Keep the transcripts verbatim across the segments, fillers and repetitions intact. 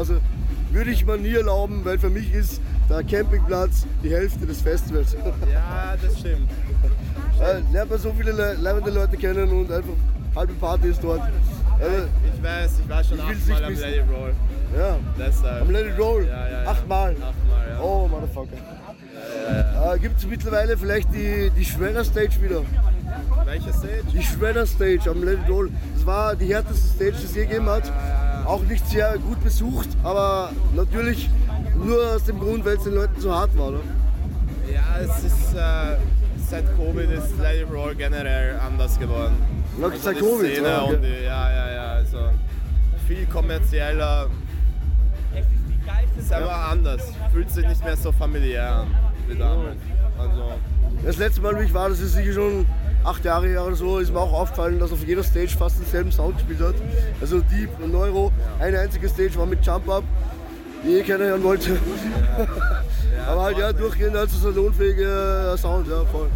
Hause. Würde ich mir nie erlauben, weil für mich ist der Campingplatz die Hälfte des Festivals. Ja, das stimmt. Äh, lernt man so viele Le leibende Leute kennen und einfach halbe Party ist dort. Also, ich weiß, ich war schon achtmal am Let It Roll. Ja, Deshalb. am Let It Roll? Ja, ja, ja. Achtmal? Achtmal, ja. Oh, Motherfucker. Ja, ja, ja. Äh, Gibt es mittlerweile vielleicht die, die Shredder Stage wieder? Welche Stage? Die Shredder Stage am Let It Roll. Das war die härteste Stage, die es je gegeben hat. Auch nicht sehr gut besucht, aber natürlich nur aus dem Grund, weil es den Leuten zu hart war, oder? Ja, es ist äh, seit Covid ist Let It Roll generell anders geworden. Noch Also seit die Covid? Szene Ja, okay. und die, ja, ja, ja, also viel kommerzieller. Es ist einfach anders. Fühlt sich nicht mehr so familiär an wie damals. Also, Das letzte Mal, wie ich war, das ist sicher schon acht Jahre her oder so, ist mir auch aufgefallen, dass auf jeder Stage fast denselben Sound gespielt hat. Also Deep und Neuro. Eine einzige Stage war mit Jump Up, die eh keiner hören wollte. ja, Aber halt ja, durchgehend als salonfähiger Sound, ja voll.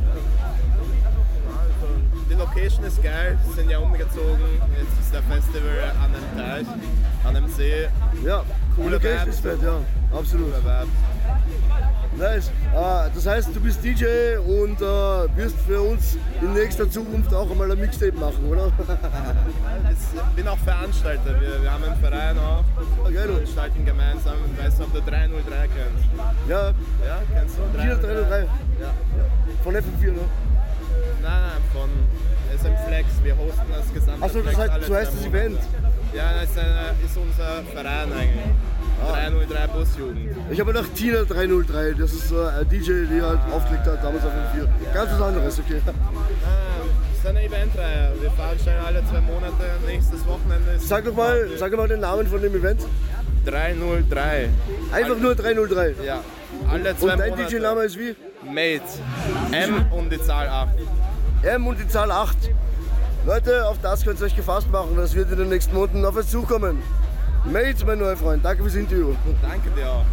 Die Location ist geil, sie sind ja umgezogen. Jetzt ist der Festival an einem Teich, an einem See. Ja, Coole Location Vibes. ist fett, ja, absolut. Cooler Vibe. Nice. Äh, das heißt, du bist D J und äh, wirst für uns in nächster Zukunft auch einmal ein Mixtape machen, oder? Ich bin auch Veranstalter, wir, wir haben einen Verein auch. Ah, geil. Veranstalten gemeinsam, ich weiß nicht, ob du drei null drei kennst. Ja, Ja, kennst du? vier drei null drei. Ja. Von F M vier, ne? Nein, nein, von S M Flex, wir hosten das gesamte Achso, das Flex heißt, alle so heißt zwei das Monate. Event. Ja, das ist, eine, ist unser Verein eigentlich. drei null drei Busjugend. Ich habe gedacht, Tina drei null drei, das ist so ein D J, die halt aufgelegt hat, damals auf F M vier. Ganz was anderes, okay. Ah, das ist eine Eventreihe. Wir veranstalten alle zwei Monate. Nächstes Wochenende ist. Sag doch mal, sag doch mal den Namen von dem Event. drei null drei. Einfach nur drei null drei. Ja, alle zwei Und dein Monate. D J-Name ist wie? Mate. M und die Zahl acht. M und die Zahl acht. Leute, auf das könnt ihr euch gefasst machen, das wird in den nächsten Monaten auf euch zukommen. Mate, mein neuer Freund, danke fürs Interview. Danke dir auch.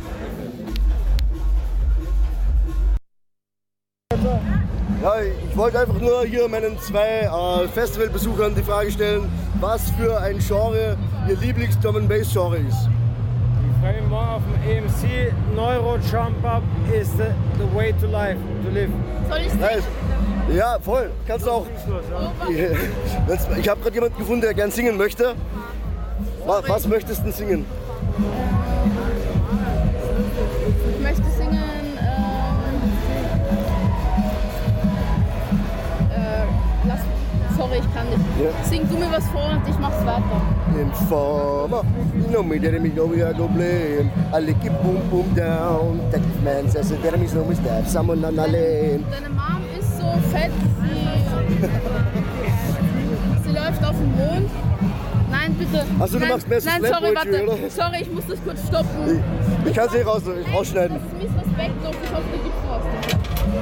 Ja, ich wollte einfach nur hier meinen zwei äh, Festivalbesuchern die Frage stellen, was für ein Genre ihr Lieblings-Drum and Bass Genre ist. Framework auf dem E M C, Neuro Jump Up is the, the way to life, to live. Soll ich Nice. singen? Ja, voll. Kannst du auch. Ich habe gerade jemanden gefunden, der gern singen möchte. Was, was möchtest du denn singen? Ich möchte singen. Ähm, äh, lass, sorry, ich kann nicht. Ja. Sing du mir was vor und ich mach's weiter. Informer, no me there me go we are go blame. I lick it boom boom down. That man says there is no mistake. Someone on a lane. Deine Mom ist so fett, sie, sie läuft auf dem Mond. Nein, bitte. Ach so, du Nein, machst mehr so Nein, Slam sorry, Poetry, warte. oder? Sorry, ich muss das kurz stoppen. Ich, ich kann es eh raus, rausschneiden. Das ist respektlos. Ich hoffe, da gibt's was.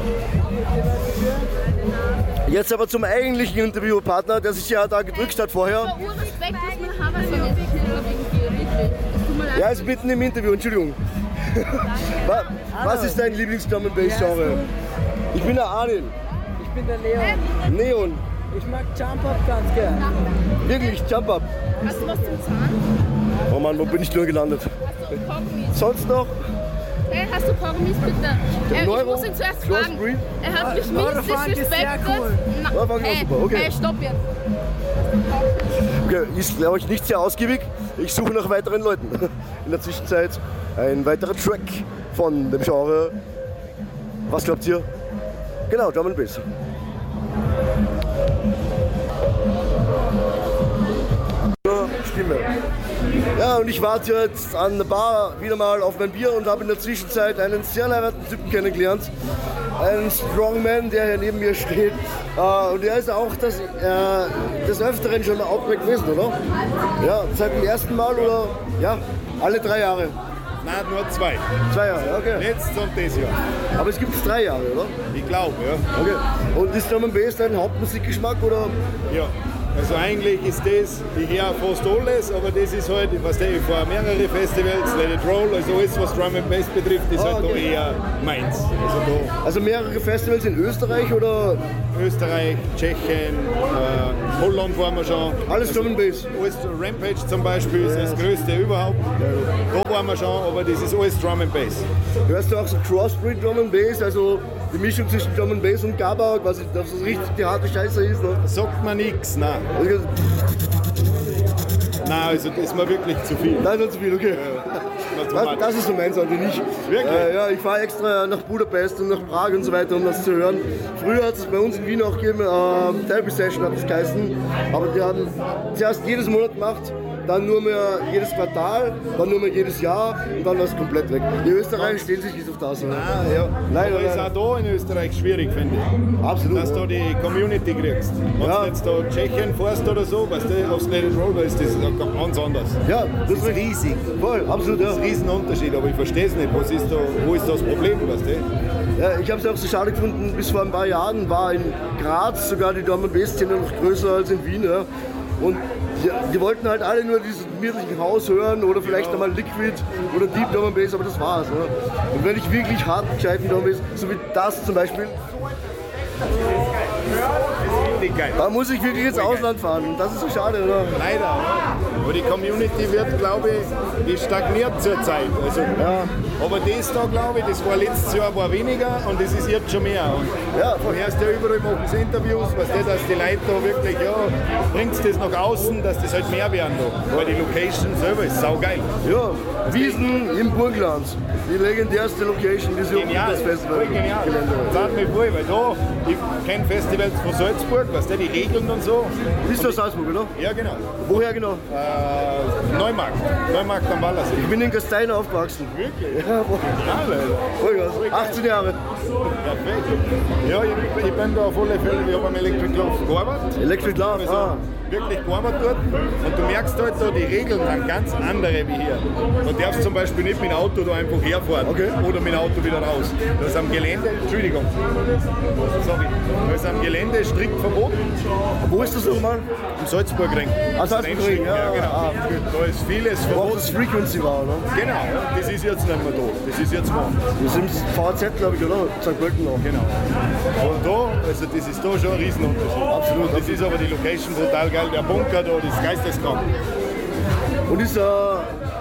Jetzt aber zum eigentlichen Interviewpartner, der sich ja da gedrückt hat Ich vorher. war urrespektlos, meine Haare verletzt wegen dir, wirklich. Es tut mir leid. Ja, ist mitten im Interview, Entschuldigung. Was, was ist dein Lieblings-Drum and Bass Genre? Ich bin der Arnil. Ich bin der Leon. Neon. Ich mag Jump Up ganz gern. Wirklich, Jump Up. Hast du was zum Zahn? Oh Mann, wo bin ich nur gelandet? Hast du Kaugummis? Sonst noch? Hey, hast du Kaugummis bitte? Äh, ich Neuro, muss ihn zuerst Close fragen. Breed. Er hat mich Neurofunk mies ist sehr disrespektet. cool. Na, Neurofunk ist auch hey, super, okay. hey, stopp jetzt. Okay, ist glaube ich nicht sehr ausgiebig. Ich suche nach weiteren Leuten. In der Zwischenzeit ein weiterer Track von dem Genre. Was glaubt ihr? Genau, Drum and Bass. Stimme. Ja, und ich warte jetzt an der Bar wieder mal auf mein Bier und habe in der Zwischenzeit einen sehr leibenden Typen kennengelernt. Einen Strongman, der hier neben mir steht. Äh, und der ist auch das, äh, des Öfteren schon mal Outbreak gewesen, oder? Ja, seit dem ersten Mal oder? Ja, alle drei Jahre. Nein, nur zwei. Zwei Jahre, okay. Letztes und dieses Jahr. Aber es gibt drei Jahre, oder? Ich glaube, ja. Okay. Und ist Drum and Bass dein Hauptmusikgeschmack, oder? Ja. Also eigentlich ist das, ich höre fast alles, aber das ist halt, was ich vor mehrere Festivals, Let It Roll, also alles was Drum and Bass betrifft, ist Ah, halt okay. da eher meins. Also da Also mehrere Festivals in Österreich oder Österreich, Tschechien, äh, Holland waren wir schon. alles Drum and Bass? Alles Rampage zum Beispiel ist das größte überhaupt. Da waren wir schon, aber das ist alles Drum and Bass. Hörst du auch so Crossbreed Drum and Bass, also die Mischung zwischen Drum and Bass und Gabba, was das so richtig die harte Scheiße ist, ne? Sagt mir nichts, nein. Nein, also das ist mir wirklich zu viel. Nein, nicht zu viel, okay. Das, das ist so meins, Andi, nicht. Wirklich? Äh, ja, ich fahre extra nach Budapest und nach Prag und so weiter, um das zu hören. Früher hat es bei uns in Wien auch gegeben, äh, Therapy Session hat es geheißen, aber die haben zuerst jedes Monat gemacht, dann nur mehr jedes Quartal, dann nur mehr jedes Jahr und dann war es komplett weg. Die Österreicher stehen sich nicht auf das. Oder? Ah, ja. Leider, aber ist leider. auch da in Österreich schwierig, finde ich. Absolut. Dass ja. du die Community kriegst. Wenn Ja. du jetzt da Tschechien fährst oder so, weißt du, aufs Let It Roll, da ist das ganz anders. Ja, das ist riesig. Voll, absolut, ja. Das ist ein Riesenunterschied, aber ich verstehe es nicht. Was ist da, wo ist das Problem, weißt du? Ja, ich habe es auch so schade gefunden, bis vor ein paar Jahren war in Graz sogar die Drum and Bass Szene noch größer als in Wien. Ja. Und die, die wollten halt alle nur dieses gemütlichen Haus hören oder vielleicht einmal Liquid oder Deep Drum and Bass, aber das war's. Ja. Und wenn ich wirklich hart gescheiten Drum and Bass, so wie das zum Beispiel, Richtig geil. da muss ich wirklich ins Ausland fahren. Und das ist so schade, oder? Leider. Aber die Community wird, glaube ich, die stagniert zurzeit. Also, Ja. aber das da, glaube ich, das war letztes Jahr war weniger und das ist jetzt schon mehr. Und Ja, du hörst ja überall, machen sie Interviews, weißt du, dass die Leute da wirklich, ja, bringt das nach außen, dass das halt mehr werden da. Weil die Location selber ist saugeil. Ja, Wiesen im Burgenland. Die legendärste Location, die sie Genial, das Festival voll genial. Gelände Das hat mich voll, weil da, ich kenne Festivals von Salzburg, weißt du, die Regeln und so. Bist du aus Salzburg, oder? Ja, genau. Woher genau? Äh, Neumarkt. Neumarkt am Wallersee. Ich bin in Gastein aufgewachsen. Wirklich? Ja, wo- Genial, Alter. Vollgas. achtzehn Jahre. Perfekt. Ja, ich, ich bin da auf alle Fälle, ich habe am Electric Love gearbeitet. Electric Love, Also ah. wirklich gearbeitet dort. Und du merkst halt da, die Regeln sind ganz andere wie hier. Du darfst zum Beispiel nicht mit dem Auto da einfach herfahren Okay. oder mit dem Auto wieder raus. Das ist am Gelände, Entschuldigung, sorry, das ist am Gelände strikt verboten. Wo ist das nochmal? Im Salzburgring. Ah, Salzburgring, ja, ja, genau. ah, Da ist vieles Wo auch verboten. das Frequency war, oder? Genau, das ist jetzt nicht mehr da. Das ist jetzt wo. Wir sind im V Z, glaube ich, oder? Sankt Pölten noch. Genau. Und da, also das ist da schon ein Riesenunterschied. Absolut. Das ist aber die Location total geil. Der Bunker da, das ist geisteskrank. Und ist da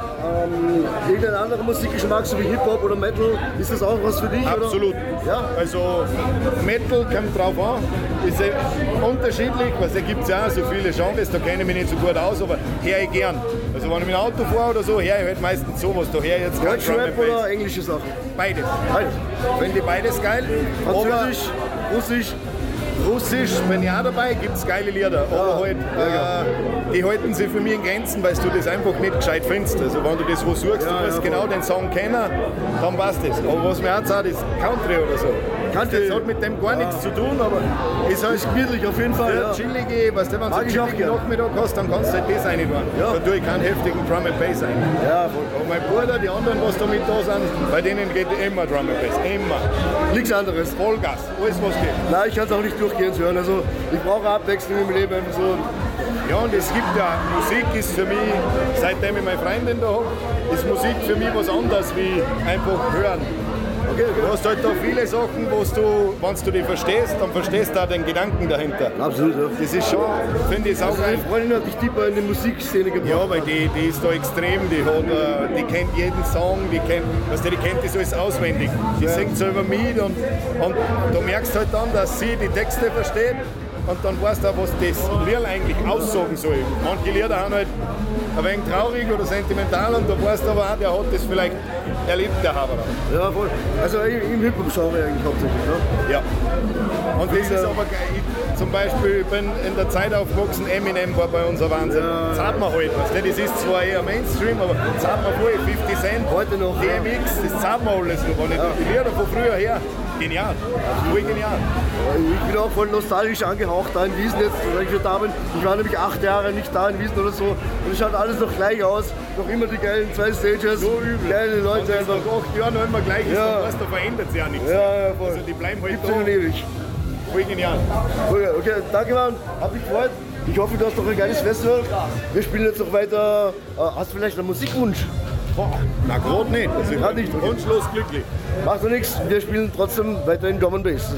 ähm, irgendein anderer Musikgeschmack, so wie Hip-Hop oder Metal, ist das auch was für dich? Absolut. Oder? Ja? Also Metal kommt drauf an. Ist ja unterschiedlich, weil da gibt es ja auch so viele Genres, da kenne ich mich nicht so gut aus, aber höre ich gern. Also wenn ich mit dem Auto fahre oder so, höre ich halt meistens sowas. Da höre ich jetzt kein Drum Deutschrap and Bass. oder englische Sachen? Beides. Beides. Finde ich beides geil. Französisch, Russisch. Russisch bin ich auch dabei, gibt es geile Lieder, aber halt, äh, die halten sich für mich in Grenzen, weil du das einfach nicht gescheit findest. Also wenn du das wo suchst, Ja, du musst ja, genau den Song kennen, dann passt das. Aber was mir auch sagt, ist Country oder so. Country. Das hat mit dem gar nichts zu tun, aber ist halt Ist gemütlich auf jeden Fall. der Ja. chillige, weißt du, wenn du Mag einen ich auch chilligen gern. Nachmittag hast, dann kannst du halt das rein tun. Ja. Da tue ich keinen heftigen Drum and Bass ein. Ja, voll. Aber mein Bruder, die anderen, was da mit da sind, bei denen geht immer Drum and Bass, immer. Nichts anderes. Vollgas, alles was geht. Nein, ich kann es auch nicht durchgehend hören. Also ich brauche Abwechslung im Leben. Einfach so. Ja, und es gibt ja, Musik ist für mich, seitdem ich meine Freundin da habe, ist Musik für mich was anderes wie einfach hören. Okay, Du okay. hast halt da viele Sachen, wo du, wenn du die verstehst, dann verstehst du auch den Gedanken dahinter. Absolut, ja. Das ist schon, finde ich, Also saugeil. meine Freundin hat dich tiefer in die Musikszene gebracht. Ja, weil die, die ist da extrem, die, hat, äh, die kennt jeden Song, die kennt, weißt du, die kennt das alles auswendig. Die singt selber mit und, und du merkst halt dann, dass sie die Texte versteht und dann weißt du auch, was das Lied eigentlich aussagen soll. Manche Lieder haben halt ein wenig traurig oder sentimental und du weißt aber auch, der hat das vielleicht erlebt, der Haber. Ja, voll. Also im Hip-Hop-Genre eigentlich hauptsächlich. Ne? Ja. Und das ist aber geil. Ich, zum Beispiel, ich bin in der Zeit aufgewachsen, Eminem war bei uns ein Wahnsinn. Ja. Zahlt man halt, weißt du, das ist zwar eher Mainstream, aber zahlt man voll, fifty Cent, Heute noch, D M X, das zahlt man alles noch. Wenn ich die Lieder von früher her, genial, voll genial. Ich bin auch voll nostalgisch angehaucht da in Wiesn jetzt, weil ich schon da bin. Ich war nämlich acht Jahre nicht da in Wiesn oder so und es schaut alles noch gleich aus. Noch immer die geilen zwei Stages, So übel. geile Und Leute das einfach. nach acht Jahren noch immer gleich ist, Ja. dann weißt du, da verändert sich ja nichts. Ja, ja, voll. Also die bleiben halt Gibt's da, schon ewig. voll genial. Okay, okay, danke Mann, hab mich gefreut. Ich hoffe, du hast noch ein geiles Festival. Wir spielen jetzt noch weiter. Äh, hast du vielleicht einen Musikwunsch? Boah, na gerade nicht. Das ist Ja, nicht. Okay. wunschlos glücklich. Macht doch nichts, wir spielen trotzdem weiterhin Drum and Bass.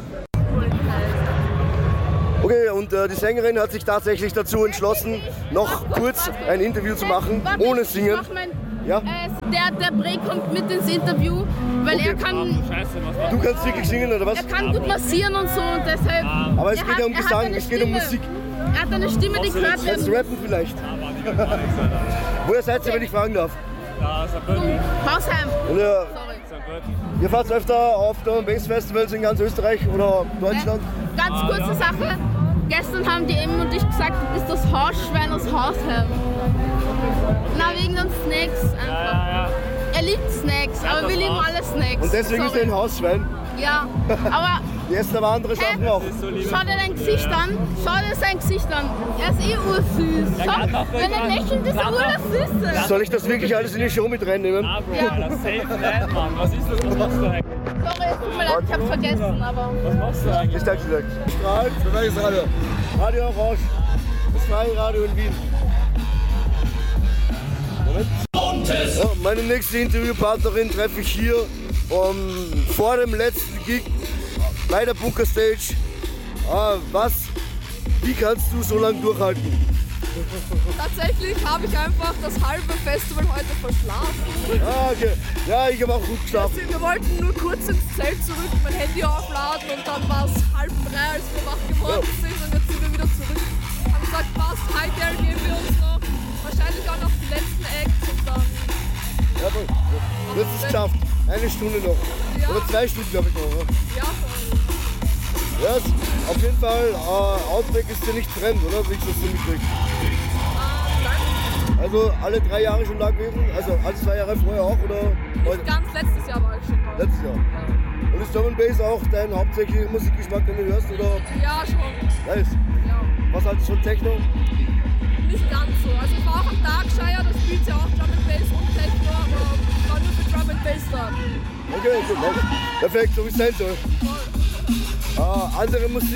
Okay, und äh, die Sängerin hat sich tatsächlich dazu entschlossen, noch kurz ein Interview zu machen, Warte, ohne ich Singen. mach mein, Ja? äh, der, der Bray kommt mit ins Interview, weil Okay. er kann, Du kannst wirklich singen, oder was? er kann gut massieren und so und deshalb. Aber es er geht ja um er hat Gesang, eine es geht um Stimme. Musik. Er hat eine Stimme, die gehört Kannst du werden. rappen vielleicht? Woher seid ihr, wenn ich fragen darf? Hausheim. Und ihr, Sorry. ihr fahrt öfter auf Drum and Bass Festivals in ganz Österreich oder Deutschland? Äh, ganz kurze Sache. Gestern haben die Emma und ich gesagt, du bist das Hausschwein aus Hausheim. Na, wegen den Snacks einfach. Er liebt Snacks, aber wir lieben alle Snacks. Und deswegen ist Sorry. er ein Hausschwein. Ja, aber Die essen aber andere Sachen auch. schau dir dein Gesicht an. Schau dir sein Gesicht an. Er ist eh ursüß. Schau, wenn er lächelt, ist er ursüß. Soll ich das wirklich alles in die Show mit reinnehmen? Ja. Das safe nicht, Mann. Was ist das? Was machst du eigentlich? Sorry, es tut mir leid, ich hab's vergessen, aber. Was machst du eigentlich? Ich sag's gesagt. Strahlt, für welches Radio? Radio Orange. Das freie Radio in Wien. Moment. Ja, meine nächste Interviewpartnerin treffe ich hier um, vor dem letzten Gig bei der Bunker Stage. Ah, was? Wie kannst du so lange durchhalten? Tatsächlich habe ich einfach das halbe Festival heute verschlafen. Ah, okay. Ja, ich habe auch gut geschlafen. Wir wollten nur kurz ins Zelt zurück, mein Handy aufladen und dann war es halb drei, als wir wach geworden sind und jetzt sind wir wieder zurück. Haben gesagt, passt, heute geben wir uns noch. Wahrscheinlich auch noch die letzten Acts und dann. Ja, aber du hast es geschafft. Eine Stunde noch. Ja. Oder zwei Stunden, glaube ich, noch. Oder? Ja, voll. Ja, es- auf jeden Fall, äh, Outback ist dir nicht fremd, oder? Wie ich das so mitkriege. Ah, Also alle drei Jahre schon da gewesen? Also alle zwei Jahre vorher auch, oder? Heute? Ganz letztes Jahr war ich schon da. Letztes Jahr. Und ist Drum and Bass auch dein hauptsächlicher Musikgeschmack, den du hörst, oder? Ja, schon. Nice. Ja. Was haltest du von Techno? Nicht ganz so. Also ich war auch am Darkshire, da spielt ja auch Drum and Bass und Techno, aber ich war nur für Drum and Bass da. Okay, gut, nice. Perfekt, so wie es sein soll. Äh, andere Musik.